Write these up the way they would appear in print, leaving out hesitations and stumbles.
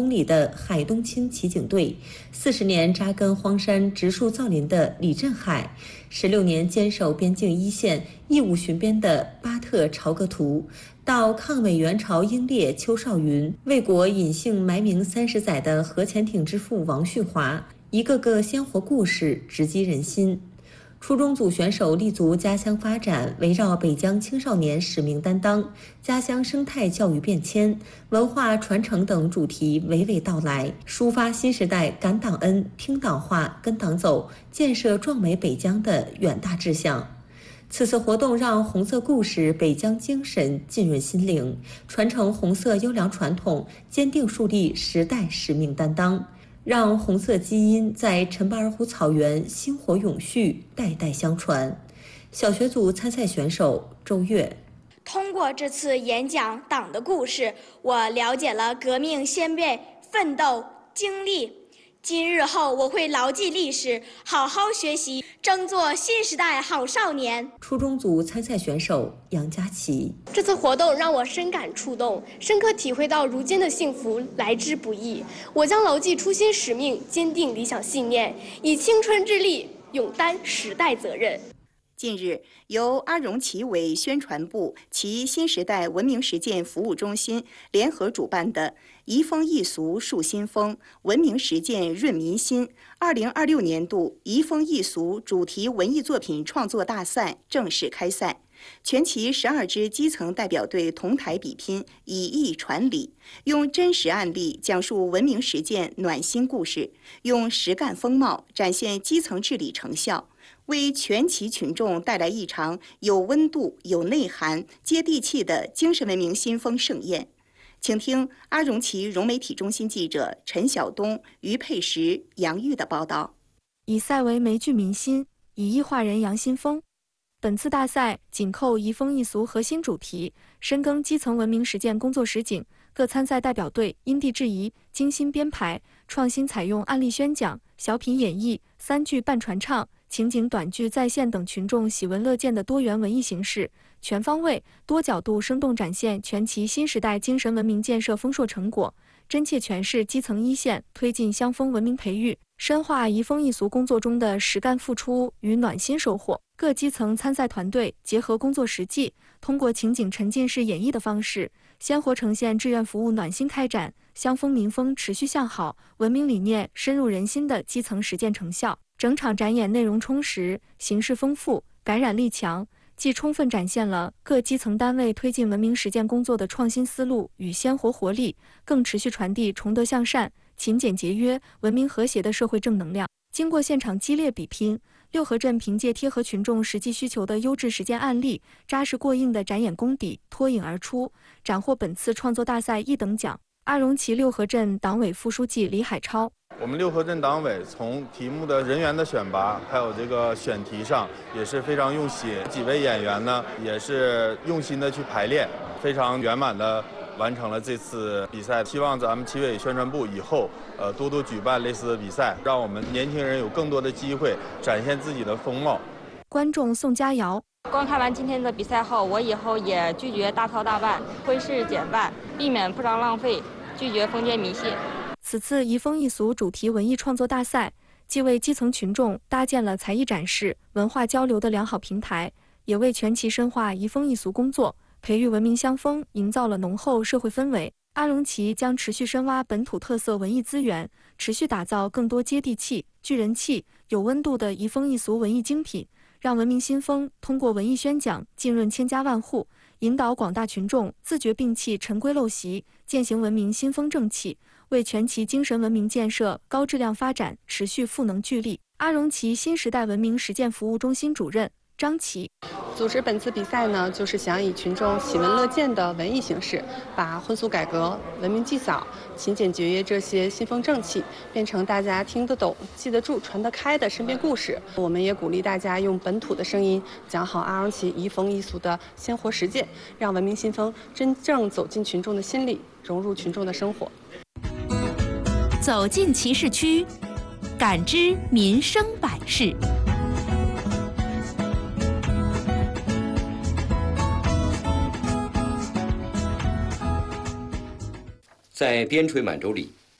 公里的海东青骑警队，40年扎根荒山植树造林的李振海，16年坚守边境一线义务巡边的巴特朝格图，到抗美援朝英烈邱少云，为国隐姓埋名30载的核潜艇之父王旭华，一个个鲜活故事直击人心。初中组选手立足家乡发展，围绕北疆青少年使命担当、家乡生态教育变迁、文化传承等主题娓娓道来，抒发新时代感党恩、听党话、跟党走，建设壮美北疆的远大志向。此次活动让红色故事、北疆精神浸润心灵，传承红色优良传统，坚定树立时代使命担当，让红色基因在陈巴尔虎草原薪火永续，代代相传。小学组参赛选手周越： 通过这次演讲党的故事，我了解了革命先辈奋斗经历。今日后我会牢记历史，好好学习，争做新时代好少年。 初中组参赛选手杨佳琪： 这次活动让我深感触动，深刻体会到如今的幸福来之不易。我将牢记初心使命，坚定理想信念，以青春之力勇担时代责任。 近日，由阿荣旗委宣传部其新时代文明实践服务中心联合主办的“移风易俗树新风，文明实践润民心”2026年度移风易俗主题文艺作品创作大赛正式开赛。全旗12支基层代表队同台比拼，以艺传理，用真实案例讲述文明实践暖心故事，用实干风貌展现基层治理成效，为全旗群众带来一场有温度、有内涵、接地气的精神文明新风盛宴。请听阿荣旗融媒体中心记者陈晓东、于佩石、杨玉的报道。 以赛为媒聚民心，以艺化人扬新风。本次大赛紧扣移风易俗核心主题，深耕基层文明实践工作实景，各参赛代表队因地制宜，精心编排，创新采用案例宣讲、小品演绎、3句半传唱、情景短剧再现等群众喜闻乐见的多元文艺形式，全方位、多角度生动展现全旗新时代精神文明建设丰硕成果，真切诠释基层一线推进乡风文明培育、深化移风易俗工作中的实干付出与暖心收获。各基层参赛团队结合工作实际，通过情景沉浸式演绎的方式，鲜活呈现志愿服务暖心开展、乡风民风持续向好、文明理念深入人心的基层实践成效。整场展演内容充实，形式丰富，感染力强，既充分展现了各基层单位推进文明实践工作的创新思路与鲜活活力，更持续传递崇德向善、勤俭节约、文明和谐的社会正能量。经过现场激烈比拼，六合镇凭借贴合群众实际需求的优质实践案例、扎实过硬的展演功底脱颖而出，斩获本次创作大赛1等奖。阿荣旗六合镇党委副书记李海超： 我们六合镇党委从题目的人员的选拔，还有这个选题上也是非常用心，几位演员呢也是用心的去排练，非常圆满的完成了这次比赛。希望咱们旗委宣传部以后多多举办类似的比赛，让我们年轻人有更多的机会展现自己的风貌。 观众送佳肴： 观看完今天的比赛后，我以后也拒绝大操大办，挥师减半，避免铺张浪费，拒绝封建迷信。 此次移风易俗主题文艺创作大赛，既为基层群众搭建了才艺展示、文化交流的良好平台，也为全旗深化移风易俗工作、培育文明乡风营造了浓厚社会氛围。阿荣旗将持续深挖本土特色文艺资源，持续打造更多接地气、聚人气、有温度的移风易俗文艺精品，让文明新风通过文艺宣讲浸润千家万户，引导广大群众自觉摒弃陈规陋习，践行文明新风正气，为全旗精神文明建设高质量发展持续赋能聚力。阿荣旗新时代文明实践服务中心主任张琪： 组织本次比赛呢，就是想以群众喜闻乐见的文艺形式，把婚俗改革、文明祭扫、勤俭节约这些新风正气，变成大家听得懂、记得住、传得开的身边故事。我们也鼓励大家用本土的声音，讲好阿荣旗移风易俗的鲜活实践，让文明新风真正走进群众的心里，融入群众的生活。 走进旗市区，感知民生百事。 在边陲满洲里，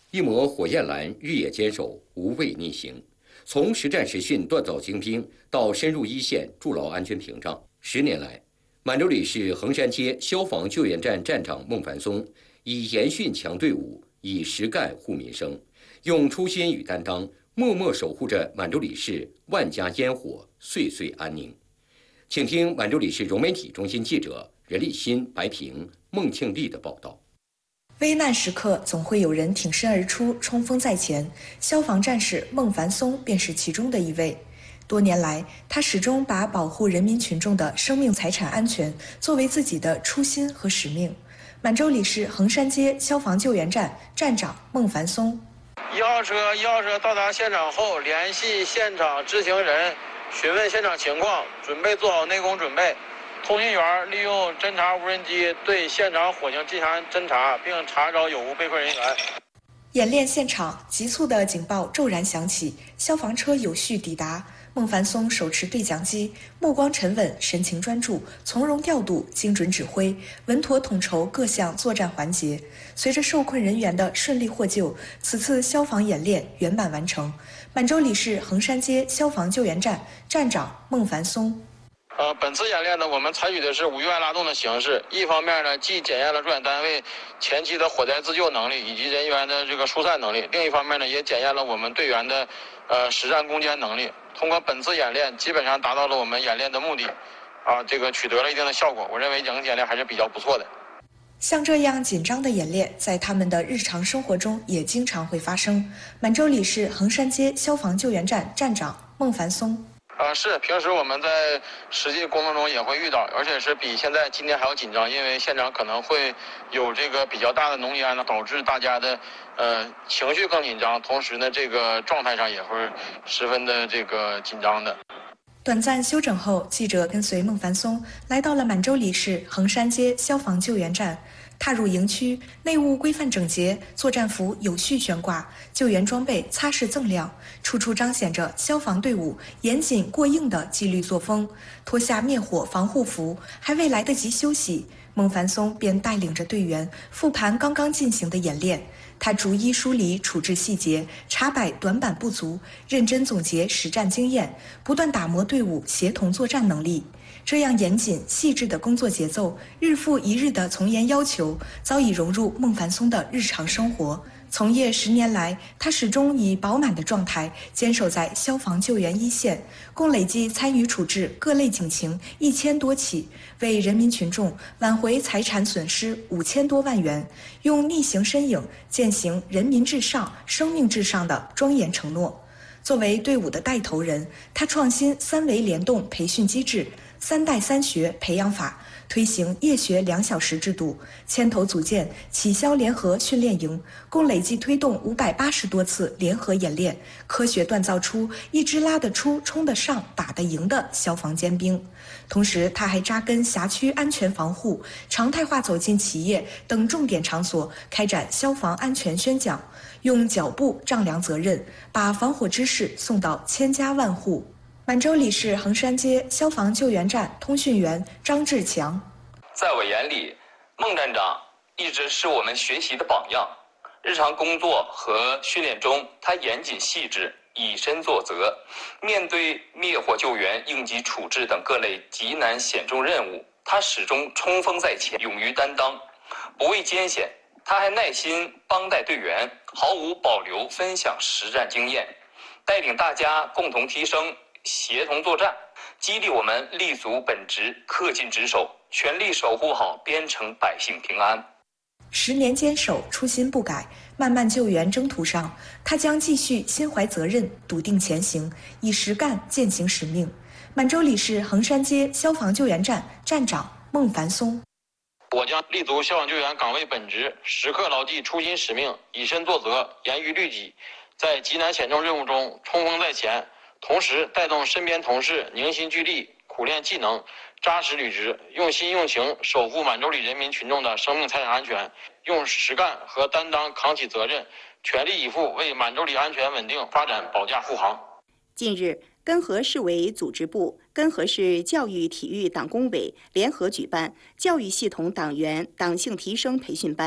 一抹火焰蓝，日夜坚守，无畏逆行。从实战实训锻造精兵，到深入一线筑牢安全屏障，10年来，满洲里市横山街消防救援站站长孟凡松以严训强队伍，以实干护民生，用初心与担当，默默守护着满洲里市万家烟火，岁岁安宁。请听满洲里市融媒体中心记者任立新、白平、孟庆丽的报道。 危难时刻总会有人挺身而出，冲锋在前。消防战士孟凡松便是其中的一位。多年来，他始终把保护人民群众的生命财产安全作为自己的初心和使命。满洲里市横山街消防救援站站长孟凡松 1号车到达现场后，联系现场知情人，询问现场情况，准备做好内功准备。通讯员利用侦察无人机对现场火情进行侦查，并查找有无被困人员。 演练现场，急促的警报骤然响起，消防车有序抵达。孟凡松手持对讲机，目光沉稳，神情专注，从容调度，精准指挥，稳妥统筹各项作战环节。随着受困人员的顺利获救，此次消防演练圆满完成。满洲里市横山街消防救援站站长孟凡松。 本次演练呢，我们采取的是无意外拉动的形式。一方面呢，既检验了作演单位前期的火灾自救能力以及人员的这个疏散能力；另一方面呢，也检验了我们队员的实战攻坚能力。通过本次演练，基本上达到了我们演练的目的，这个取得了一定的效果。我认为整个演练还是比较不错的。 像这样紧张的演练，在他们的日常生活中也经常会发生。满洲里市横山街消防救援站站长孟凡松。 是，平时我们在实际工作中也会遇到，而且是比今天还要紧张，因为现场可能会有这个比较大的浓烟呢，导致大家的情绪更紧张，同时呢，这个状态上也会十分的这个紧张的。 短暂休整后，记者跟随孟凡松来到了满洲里市横山街消防救援站。踏入营区，内务规范整洁，作战服有序悬挂，救援装备擦拭锃亮，处处彰显着消防队伍严谨过硬的纪律作风。脱下灭火防护服，还未来得及休息，孟凡松便带领着队员复盘刚刚进行的演练。他逐一梳理处置细节，查摆短板不足，认真总结实战经验，不断打磨队伍协同作战能力。这样严谨细致的工作节奏，日复一日的从严要求，早已融入孟凡松的日常生活。从业10年来，他始终以饱满的状态坚守在消防救援一线，共累计参与处置各类警情1000多起，为人民群众挽回财产损失5000多万元，用逆行身影践行人民至上、生命至上的庄严承诺。作为队伍的带头人，他创新3维联动培训机制、3代3学培养法，推行夜学2小时制度，牵头组建起消联合训练营，共累计推动580多次联合演练，科学锻造出一支拉得出、冲得上、打得赢的消防尖兵。同时，他还扎根辖区安全防护，常态化走进企业等重点场所，开展消防安全宣讲，用脚步丈量责任，把防火知识送到千家万户。满洲里市横山街消防救援站通讯员张志强， 在我眼里，孟站长一直是我们学习的榜样。日常工作和训练中，他严谨细致，以身作则。面对灭火救援、应急处置等各类极难险重任务，他始终冲锋在前，勇于担当，不畏艰险。他还耐心帮带队员，毫无保留分享实战经验，带领大家共同提升，协同作战，激励我们立足本职，恪尽职守，全力守护好边城百姓平安。 10年坚守，初心不改，漫漫救援征途上，他将继续心怀责任，笃定前行，以实干践行使命。满洲里市横山街消防救援站站长孟凡松， 我将立足消防救援岗位本职，时刻牢记初心使命，以身作则，严于律己，在极难险重任务中冲锋在前，同时带动身边同事凝心聚力，苦练技能，扎实履职，用心用情守护满洲里人民群众的生命财产安全，用实干和担当扛起责任，全力以赴为满洲里安全稳定发展保驾护航。 近日，根河市委组织部、根河市教育体育党工委联合举办教育系统党员党性提升培训班。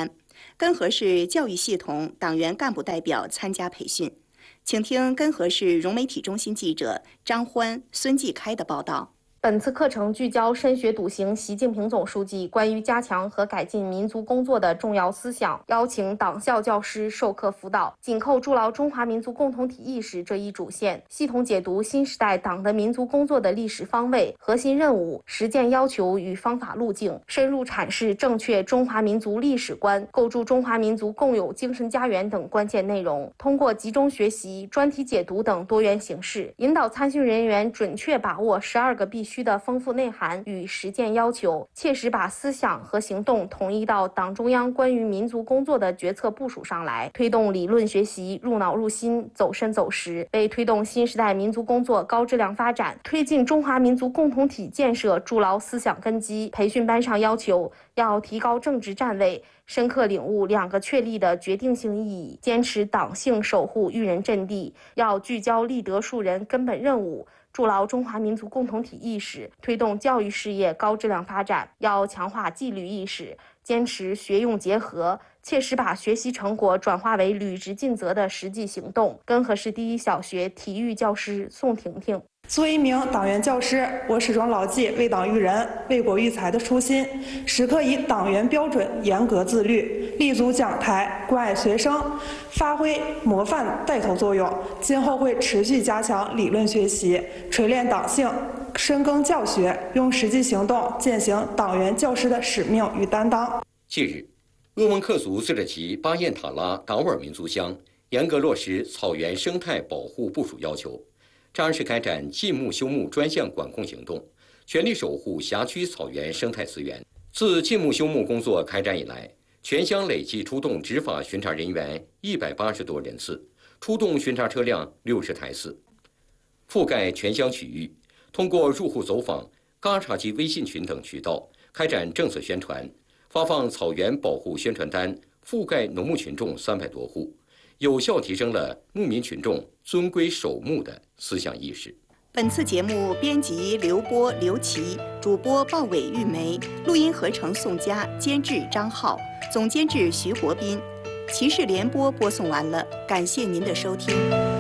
根河市教育系统党员干部代表参加培训。请听根河市融媒体中心记者张欢、孙继开的报道。 本次课程聚焦深学笃行习近平总书记关于加强和改进民族工作的重要思想，邀请党校教师授课辅导，紧扣筑牢中华民族共同体意识这一主线，系统解读新时代党的民族工作的历史方位、核心任务、实践要求与方法路径，深入阐释正确中华民族历史观，构筑中华民族共有精神家园等关键内容。通过集中学习、专题解读等多元形式，引导参训人员准确把握12个必须的丰富内涵与实践要求，切实把思想和行动统一到党中央关于民族工作的决策部署上来，推动理论学习入脑入心、走深走实，为推动新时代民族工作高质量发展、推进中华民族共同体建设筑牢思想根基。培训班上要求要提高政治站位，深刻领悟2个确立的决定性意义，坚持党性守护育人阵地，要聚焦立德树人根本任务，筑牢中华民族共同体意识，推动教育事业高质量发展。要强化纪律意识，坚持学用结合，切实把学习成果转化为履职尽责的实际行动。根河市第一小学体育教师宋婷婷。 作为一名党员教师，我始终牢记为党育人、为国育才的初心，时刻以党员标准严格自律，立足讲台，关爱学生，发挥模范带头作用。今后会持续加强理论学习，锤炼党性，深耕教学，用实际行动践行党员教师的使命与担当。 近日，鄂温克族自治旗巴彦塔拉党委民族乡严格落实草原生态保护部署要求，扎实开展禁牧休牧专项管控行动，全力守护辖区草原生态资源。自禁牧休牧工作开展以来，全乡累计出动执法巡查人员180多人次，出动巡查车辆60台次，覆盖全乡区域。通过入户走访、嘎查机微信群等渠道开展政策宣传，发放草原保护宣传单，覆盖农牧群众300多户，有效提升了牧民群众遵规守牧的思想意识。 本次节目编辑刘波、刘琦，主播鲍伟、玉梅，录音合成宋佳，监制张浩，总监制徐国斌。骑士联播播送完了，感谢您的收听。